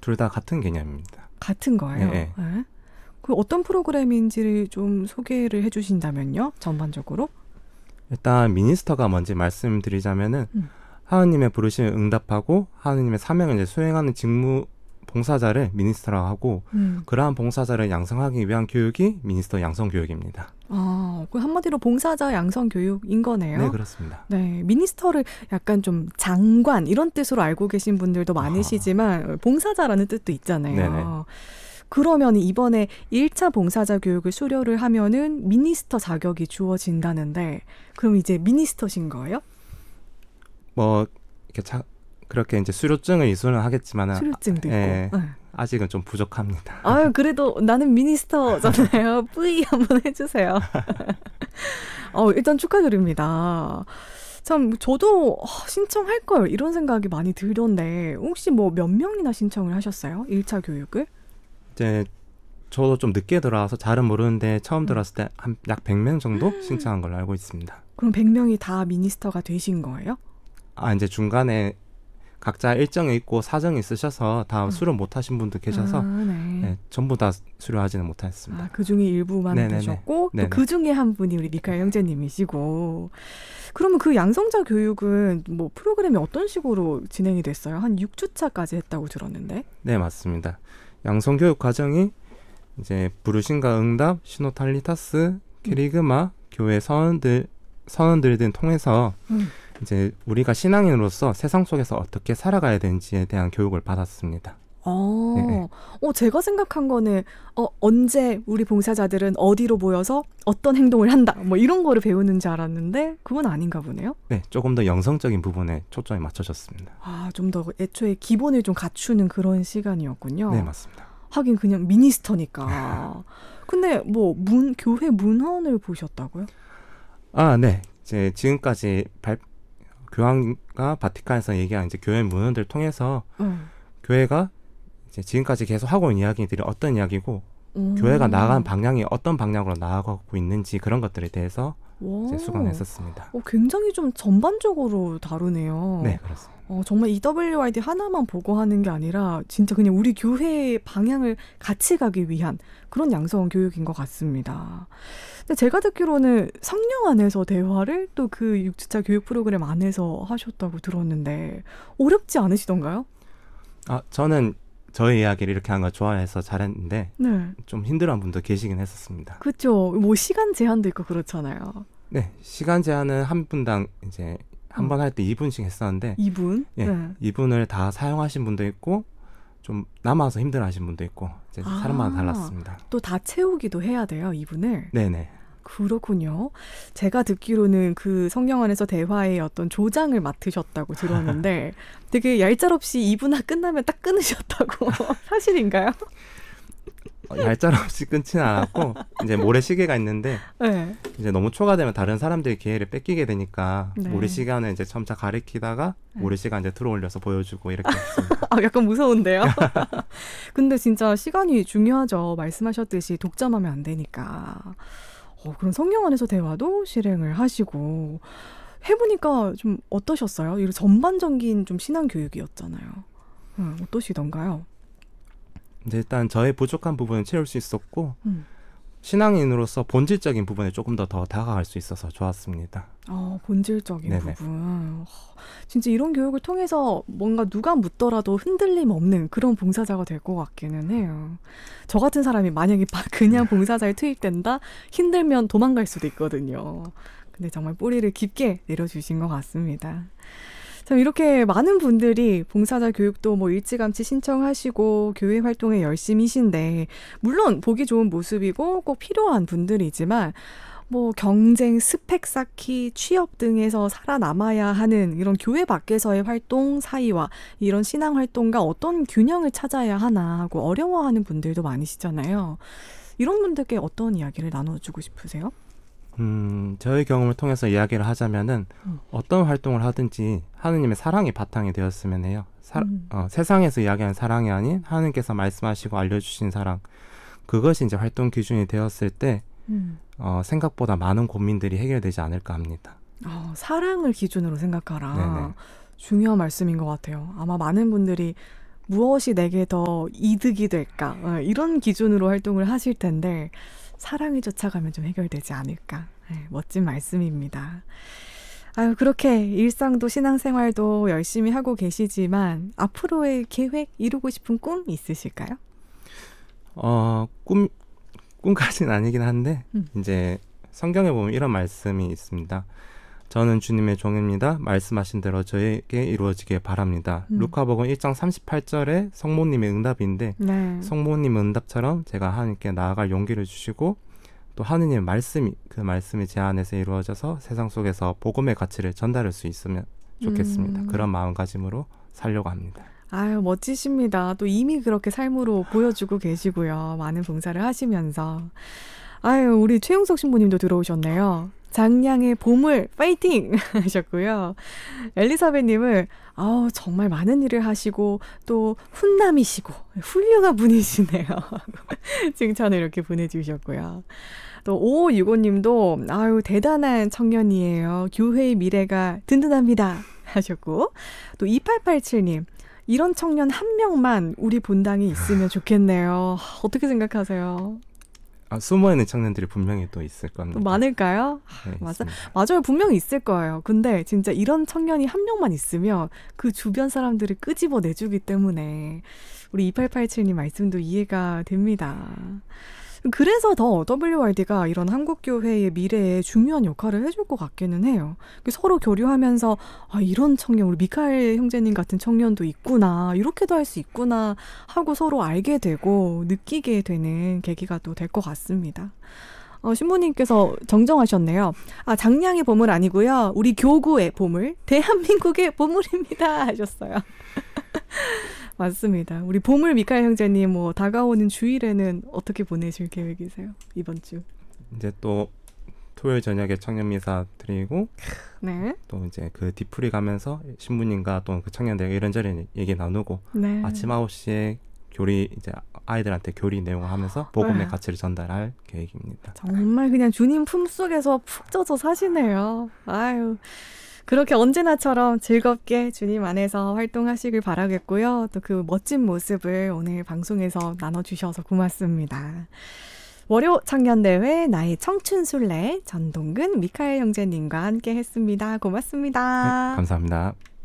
둘 다 같은 개념입니다. 같은 거예요? 네. 네. 그 어떤 프로그램인지를 좀 소개를 해주신다면요? 전반적으로? 일단 미니스터가 뭔지 말씀드리자면은 하느님의 부르심에 응답하고 하느님의 사명을 이제 수행하는 직무 봉사자를 미니스터라고 하고 그러한 봉사자를 양성하기 위한 교육이 미니스터 양성 교육입니다. 그 한마디로 봉사자 양성 교육인 거네요. 네, 그렇습니다. 네, 미니스터를 약간 좀 장관 이런 뜻으로 알고 계신 분들도 많으시지만 봉사자라는 뜻도 있잖아요. 네네. 그러면 이번에 1차 봉사자 교육을 수료를 하면은 미니스터 자격이 주어진다는데 그럼 이제 미니스터신 거예요? 뭐 이렇게 그렇게 이제 수료증을 이수는 하겠지만은 수료증도 있고. 네. 아직은 좀 부족합니다. 아유, 그래도 나는 미니스터잖아요. 뿌이 한번 해주세요. 일단 축하드립니다. 참 저도 신청할 걸 이런 생각이 많이 들던데 혹시 뭐 몇 명이나 신청을 하셨어요? 1차 교육을? 이제 저도 좀 늦게 들어와서 잘은 모르는데 처음 들어왔을 때 한 약 100명 정도 신청한 걸로 알고 있습니다. 그럼 100명이 다 미니스터가 되신 거예요? 이제 중간에 각자 일정이 있고 사정이 있으셔서 다 수료 못하신 분도 계셔서 네, 전부 다 수료하지는 못했습니다. 그중에 일부만 되셨고 또 그중에 한 분이 우리 미카엘 형제님이시고 그러면 그 양성자 교육은 뭐 프로그램이 어떤 식으로 진행이 됐어요? 한 6주차까지 했다고 들었는데. 네, 맞습니다. 양성교육 과정이 이제 부르심과 응답, 시노탈리타스, 케리그마, 교회 선언들 등 통해서 이제 우리가 신앙인으로서 세상 속에서 어떻게 살아가야 되는지에 대한 교육을 받았습니다. 네. 제가 생각한 거는 언제 우리 봉사자들은 어디로 모여서 어떤 행동을 한다 뭐 이런 거를 배우는 줄 알았는데 그건 아닌가 보네요. 네, 조금 더 영성적인 부분에 초점이 맞춰졌습니다. 좀 더 애초에 기본을 좀 갖추는 그런 시간이었군요. 네, 맞습니다. 하긴 그냥 미니스터니까. 근데 뭐 교회 문헌을 보셨다고요? 네. 이제 지금까지 교황과 바티칸에서 얘기한 이제 교회 문헌들을 통해서 교회가 이제 지금까지 계속 하고 있는 이야기들이 어떤 이야기고 교회가 나아가는 방향이 어떤 방향으로 나아가고 있는지 그런 것들에 대해서 이제 수강했었습니다. 굉장히 좀 전반적으로 다루네요. 네, 그렇습니다. 정말 EWID 하나만 보고 하는 게 아니라 진짜 그냥 우리 교회의 방향을 같이 가기 위한 그런 양성 교육인 것 같습니다. 근데 제가 듣기로는 성령 안에서 대화를 또 그 6주차 교육 프로그램 안에서 하셨다고 들었는데 어렵지 않으시던가요? 저는 저의 이야기를 이렇게 한 거 좋아해서 잘했는데 좀 힘들어하는 분도 계시긴 했었습니다. 그렇죠. 뭐 시간 제한도 있고 그렇잖아요. 네, 시간 제한은 한 분당 이제 한 번 할 때 2분씩 했었는데 2분? 예, 2분을 다 사용하신 분도 있고 좀 남아서 힘들어하신 분도 있고 이제 사람마다 달랐습니다. 또 다 채우기도 해야 돼요, 2분을? 네네. 그렇군요. 제가 듣기로는 그 성령 안에서 대화의 어떤 조장을 맡으셨다고 들었는데 되게 얄짤없이 2분 끝나면 딱 끊으셨다고. 사실인가요? 얄짤없이 끊지는 않았고 이제 모래시계가 있는데 이제 너무 초과되면 다른 사람들이 기회를 뺏기게 되니까 모래시간을 이제 점차 가리키다가 모래시간 이제 들어올려서 보여주고 이렇게 했습니다. 약간 무서운데요? 근데 진짜 시간이 중요하죠. 말씀하셨듯이 독점하면 안 되니까. 그럼 성령 안에서 대화도 실행을 하시고 해보니까 좀 어떠셨어요? 이런 전반적인 좀 신앙 교육이었잖아요. 어떠시던가요? 이제 일단 저의 부족한 부분을 채울 수 있었고 신앙인으로서 본질적인 부분에 조금 더 다가갈 수 있어서 좋았습니다. 본질적인 네네. 부분. 진짜 이런 교육을 통해서 뭔가 누가 묻더라도 흔들림 없는 그런 봉사자가 될 것 같기는 해요. 저 같은 사람이 만약에 그냥 봉사자에 투입된다? 힘들면 도망갈 수도 있거든요. 근데 정말 뿌리를 깊게 내려주신 것 같습니다. 참 이렇게 많은 분들이 봉사자 교육도 뭐 일찌감치 신청하시고 교회 활동에 열심히신데 물론 보기 좋은 모습이고 꼭 필요한 분들이지만 뭐 경쟁, 스펙 쌓기, 취업 등에서 살아남아야 하는 이런 교회 밖에서의 활동 사이와 이런 신앙 활동과 어떤 균형을 찾아야 하나 하고 어려워하는 분들도 많으시잖아요. 이런 분들께 어떤 이야기를 나눠주고 싶으세요? 저의 경험을 통해서 이야기를 하자면은 어떤 활동을 하든지 하느님의 사랑이 바탕이 되었으면 해요. 세상에서 이야기하는 사랑이 아닌 하느님께서 말씀하시고 알려주신 사랑, 그것이 이제 활동 기준이 되었을 때 생각보다 많은 고민들이 해결되지 않을까 합니다. 사랑을 기준으로 생각하라. 네네. 중요한 말씀인 것 같아요. 아마 많은 분들이 무엇이 내게 더 이득이 될까? 이런 기준으로 활동을 하실 텐데 사랑이 쫓아가면 좀 해결되지 않을까? 멋진 말씀입니다. 아유, 그렇게 일상도 신앙생활도 열심히 하고 계시지만 앞으로의 계획, 이루고 싶은 꿈 있으실까요? 꿈까지는 아니긴 한데 이제 성경에 보면 이런 말씀이 있습니다. 저는 주님의 종입니다. 말씀하신 대로 저에게 이루어지길 바랍니다. 루카복음 1장 38절에 성모님의 응답인데 네. 성모님의 응답처럼 제가 하나님께 나아갈 용기를 주시고 또 하느님의 말씀이 그 말씀이 제 안에서 이루어져서 세상 속에서 복음의 가치를 전달할 수 있으면 좋겠습니다. 그런 마음가짐으로 살려고 합니다. 아유, 멋지십니다. 또 이미 그렇게 삶으로 보여주고 계시고요. 많은 봉사를 하시면서. 아유, 우리 최용석 신부님도 들어오셨네요. 장량의 보물 파이팅 하셨고요. 엘리사벳님을 정말 많은 일을 하시고 또 훈남이시고 훌륭한 분이시네요. 칭찬을 이렇게 보내주셨고요. 또 5565님도 아유, 대단한 청년이에요. 교회의 미래가 든든합니다 하셨고, 또 2887님 이런 청년 한 명만 우리 본당에 있으면 좋겠네요. 어떻게 생각하세요? 숨어있는 청년들이 분명히 또 있을 겁니다. 또 많을까요? 네, 맞아요. 분명히 있을 거예요. 근데 진짜 이런 청년이 한 명만 있으면 그 주변 사람들을 끄집어내주기 때문에 우리 2887님 말씀도 이해가 됩니다. 그래서 더 WRD가 이런 한국교회의 미래에 중요한 역할을 해줄 것 같기는 해요. 서로 교류하면서 이런 청년, 우리 미카엘 형제님 같은 청년도 있구나, 이렇게도 할 수 있구나 하고 서로 알게 되고 느끼게 되는 계기가 또 될 것 같습니다. 신부님께서 정정하셨네요. 장량의 보물 아니고요. 우리 교구의 보물, 대한민국의 보물입니다 하셨어요. 맞습니다. 우리 보물 미카엘 형제님 다가오는 주일에는 어떻게 보내실 계획이세요? 이번 주. 이제 또 토요일 저녁에 청년 미사 드리고 네. 또 이제 그 뒤풀이 가면서 신부님과 또 그 청년들 이런저런 얘기 나누고 네. 아침 9시에 교리 이제 아이들한테 교리 내용을 하면서 복음의 가치를 전달할 계획입니다. 정말 그냥 주님 품속에서 푹 젖어 사시네요. 아유. 그렇게 언제나처럼 즐겁게 주님 안에서 활동하시길 바라겠고요. 또 그 멋진 모습을 오늘 방송에서 나눠주셔서 고맙습니다. 월요 청년대회 나의 청춘순례 전동근 미카엘 형제님과 함께 했습니다. 고맙습니다. 네, 감사합니다.